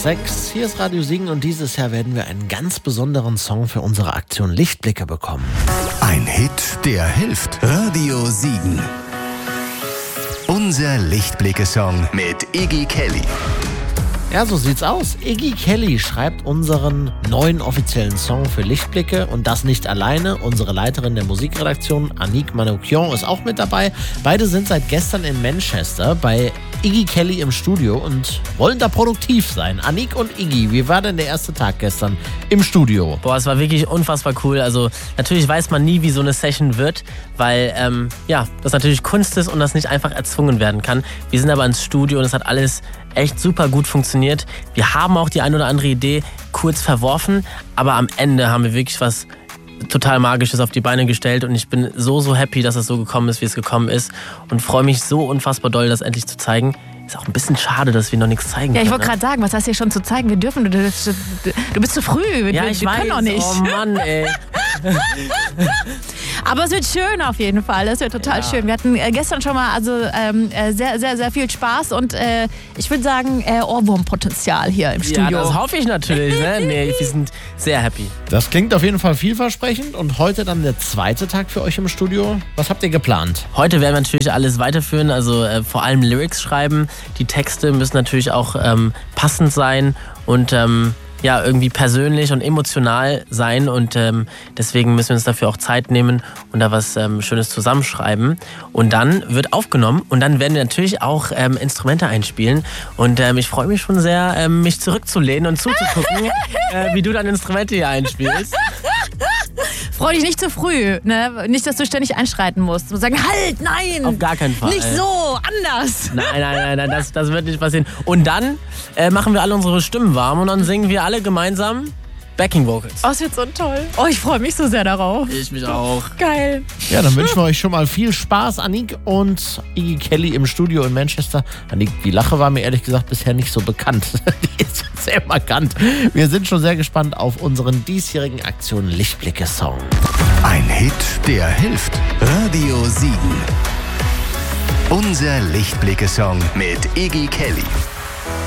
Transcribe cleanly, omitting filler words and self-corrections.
6. Hier ist Radio Siegen und dieses Jahr werden wir einen ganz besonderen Song für unsere Aktion Lichtblicke bekommen. Ein Hit, der hilft. Radio Siegen. Unser Lichtblicke-Song mit Iggy Kelly. Ja, so sieht's aus. Iggy Kelly schreibt unseren neuen offiziellen Song für Lichtblicke und das nicht alleine. Unsere Leiterin der Musikredaktion, Annick Manoukian, ist auch mit dabei. Beide sind seit gestern in Manchester bei Iggy Kelly im Studio und wollen da produktiv sein. Annick und Iggy, wie war denn der erste Tag gestern im Studio? Boah, es war wirklich unfassbar cool. Also natürlich weiß man nie, wie so eine Session wird, weil das natürlich Kunst ist und das nicht einfach erzwungen werden kann. Wir sind aber ins Studio und es hat alles echt super gut funktioniert. Wir haben auch die ein oder andere Idee kurz verworfen, aber am Ende haben wir wirklich was total Magisches auf die Beine gestellt und ich bin so happy, dass es so gekommen ist, wie es gekommen ist und freue mich so unfassbar doll, das endlich zu zeigen. Ist auch ein bisschen schade, dass wir noch nichts zeigen können. Ja, ich wollte gerade sagen, was hast du hier schon zu zeigen? Wir dürfen, du bist zu früh. Ja, ich weiß. Können noch nicht. Oh Mann, ey. Aber es wird schön auf jeden Fall. Es wird total schön. Wir hatten gestern schon mal sehr viel Spaß und ich würde sagen Ohrwurmpotenzial hier im Studio. Ja, das hoffe ich natürlich. Ne? Nee, wir sind sehr happy. Das klingt auf jeden Fall vielversprechend und heute dann der zweite Tag für euch im Studio. Was habt ihr geplant? Heute werden wir natürlich alles weiterführen, also vor allem Lyrics schreiben. Die Texte müssen natürlich auch passend sein und irgendwie persönlich und emotional sein und deswegen müssen wir uns dafür auch Zeit nehmen und da was Schönes zusammenschreiben und dann wird aufgenommen und dann werden wir natürlich auch Instrumente einspielen und ich freue mich schon sehr, mich zurückzulehnen und zuzugucken, wie du dann Instrumente hier einspielst. Freu dich nicht zu früh, ne? Nicht, dass du ständig einschreiten musst und sagen, halt, nein! Auf gar keinen Fall. Nicht so, anders! Nein, das wird nicht passieren. Und dann machen wir alle unsere Stimmen warm und dann singen wir alle gemeinsam Backing Vocals. Oh, es wird so toll. Oh, ich freue mich so sehr darauf. Ich mich auch. Geil. Ja, dann wünschen wir euch schon mal viel Spaß, Annick und Iggy Kelly im Studio in Manchester. Annick, die Lache war mir ehrlich gesagt bisher nicht so bekannt. Die ist sehr markant. Wir sind schon sehr gespannt auf unseren diesjährigen Aktion Lichtblicke-Song. Ein Hit, der hilft. Radio Siegen. Unser Lichtblicke-Song mit Iggy Kelly.